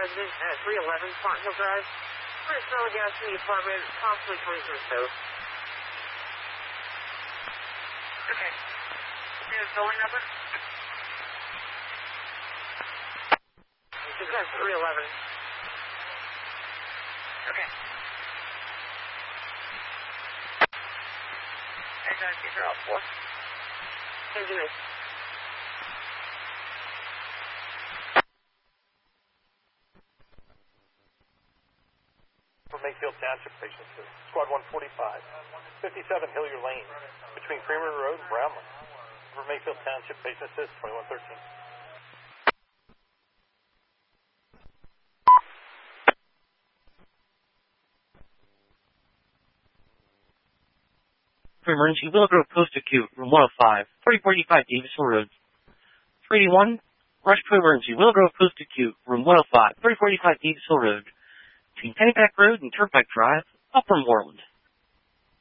resident at 311 Font Hill Drive. We're smelling gas in the apartment, possibly coming from the stove. Okay. Do you have building number? This guy's 311. Okay. And these are all 4. Same to me. For Mayfield Township patients, Squad 145, 57 Hillier Lane, between Creamery Road and Brownland. For Mayfield Township patients, 2113. For emergency, Willow Grove Post Acute, room 105, 3045 Davisville Road. 381, rush to emergency, Willow Grove Post Acute, room 105, 3045 Davisville Road. Between Pennypack Road and Turnpike Drive, Upper Moreland.